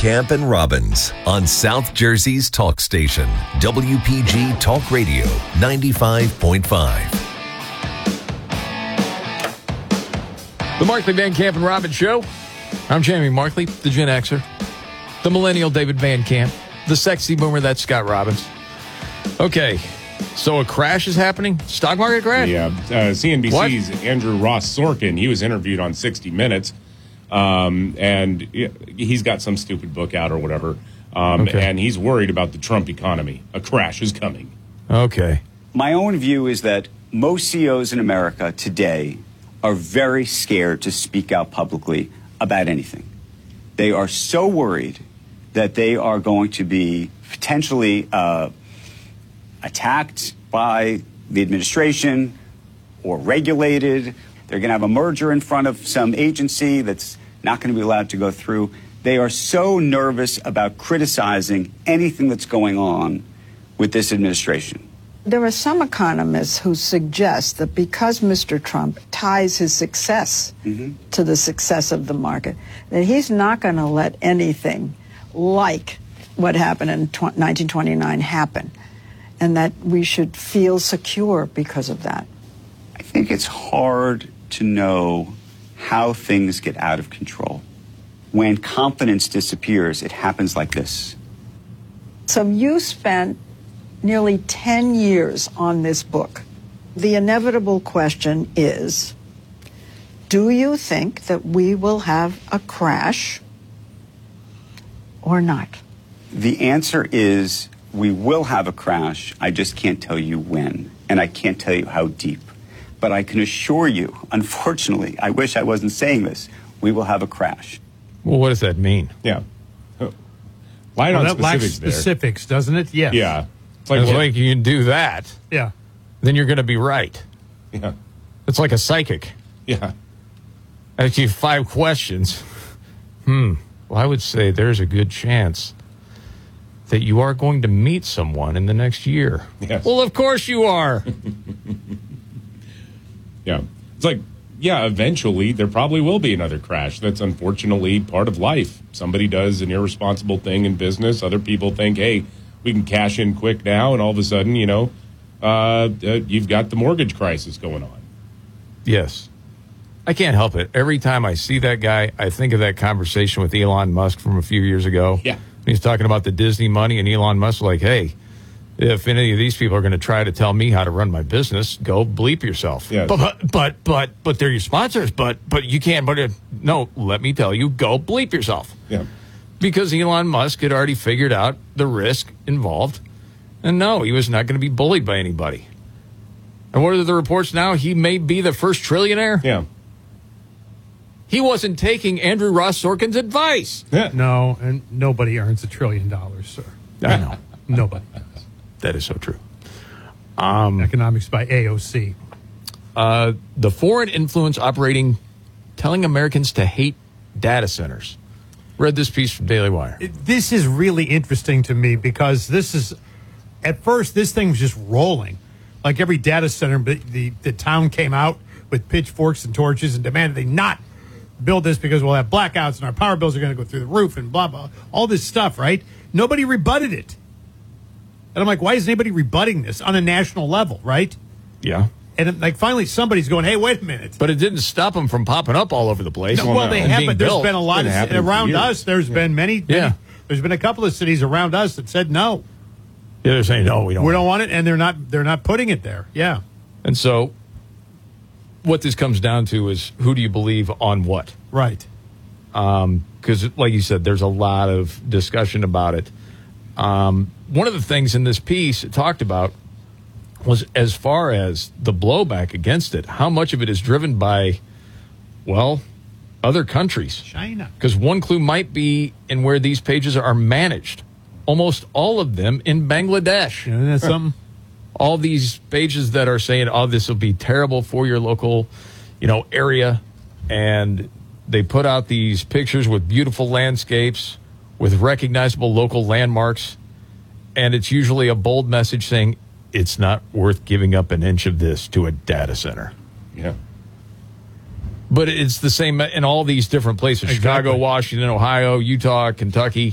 Camp and Robbins on South Jersey's talk station, WPG Talk Radio 95.5. The Markley Van Camp and Robbins Show. I'm Jamie Markley, the Gen Xer, the millennial David Van Camp, the sexy boomer, that's Scott Robbins. Okay, so a crash is happening? Stock market crash? Yeah, CNBC's Andrew Ross Sorkin, he was interviewed on 60 Minutes, and he's got some stupid book out or whatever, and he's worried about the Trump economy. A crash is coming. Okay. My own view is that most CEOs in America today are very scared to speak out publicly about anything. They are so worried that they are going to be potentially attacked by the administration or regulated. They're going to have a merger in front of some agency that's not going to be allowed to go through. They are so nervous about criticizing anything that's going on with this administration. There are some economists who suggest that because Mr. Trump ties his success to the success of the market, that he's not going to let anything like what happened in 1929 happen, and that we should feel secure because of that. I think it's hard to know how things get out of control. When confidence disappears, it happens like this. So you spent nearly 10 years on this book. The inevitable question is, do you think that we will have a crash or not? The answer is we will have a crash. I just can't tell you when, and I can't tell you how deep. But I can assure you, unfortunately, I wish I wasn't saying this, we will have a crash. Well, what does that mean? Yeah. Why not that lacks specifics there? specifics, doesn't it? Yes. Yeah. It's Like you can do that, Yeah. then you're going to be right. Yeah. It's like a psychic. Yeah. Ask you 5 questions. Well, I would say there's a good chance that you are going to meet someone in the next year. Yes. Well, of course you are. Yeah. It's like, yeah, eventually there probably will be another crash. That's unfortunately part of life. Somebody does an irresponsible thing in business. Other people think, hey, we can cash in quick now, and all of a sudden, you've got the mortgage crisis going on. Yes. I can't help it. Every time I see that guy, I think of that conversation with Elon Musk from a few years ago. Yeah. He's talking about the Disney money, and Elon Musk like, hey, if any of these people are going to try to tell me how to run my business, go bleep yourself. Yes. But they're your sponsors. But you can't. No, let me tell you, go bleep yourself. Yeah. Because Elon Musk had already figured out the risk involved. And no, he was not going to be bullied by anybody. And what are the reports now? He may be the first trillionaire. Yeah. He wasn't taking Andrew Ross Sorkin's advice. Yeah. No, and nobody earns $1 trillion, sir. I know. Nobody does. That is so true. Economics by AOC. The foreign influence operating, telling Americans to hate data centers. Read this piece from Daily Wire. This is really interesting to me because this is, at first, this thing was just rolling. Like every data center, but the town came out with pitchforks and torches and demanded they not build this because we'll have blackouts and our power bills are going to go through the roof and blah, blah, all this stuff, right? Nobody rebutted it. And I'm like, why isn't anybody rebutting this on a national level, right? Yeah. And like finally somebody's going, hey, wait a minute. But it didn't stop them from popping up all over the place. No, well, they and have, being but there's built. been a lot It's been happening around for years. us. There's been many. There's been a couple of cities around us that said no. Yeah, they're saying, no, we don't want it, and they're not putting it there. Yeah. And so what this comes down to is who do you believe on what? Right. Because, like you said, there's a lot of discussion about it. One of the things in this piece it talked about was as far as the blowback against it, how much of it is driven by, well, other countries. China. Because one clue might be in where these pages are managed. Almost all of them in Bangladesh. Isn't that something? All these pages that are saying, oh, this will be terrible for your local, area. And they put out these pictures with beautiful landscapes, with recognizable local landmarks. And it's usually a bold message saying, it's not worth giving up an inch of this to a data center. Yeah. But it's the same in all these different places. Exactly. Chicago, Washington, Ohio, Utah, Kentucky.